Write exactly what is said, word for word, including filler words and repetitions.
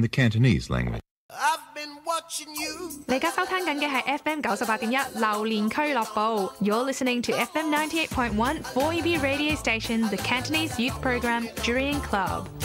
the Cantonese language. 你而家收聽緊嘅係 F M 九十八點一榴蓮俱樂部。You're listening to F M ninety eight point one four E B radio station, the Cantonese youth program, Jurian Club.